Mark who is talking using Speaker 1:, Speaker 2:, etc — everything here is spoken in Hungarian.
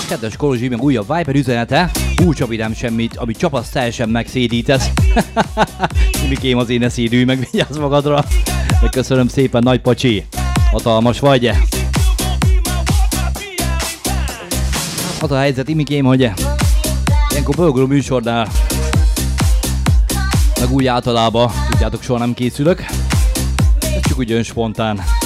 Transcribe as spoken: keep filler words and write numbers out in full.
Speaker 1: kedves Kolozsi, meg újabb Viper üzenete. Hú, Csabi, nem semmit, amit csapasz, teljesen megszédítesz. Mikém az én eszédű, meg vigyázz magadra. Meg köszönöm szépen, nagy pacsi. Hatalmas vagy. Az a helyzet, Imikém, hogy ilyenkor bőgölő műsornál, meg úgy általában, tudjátok, soha nem készülök. Ez csak úgy ön spontán.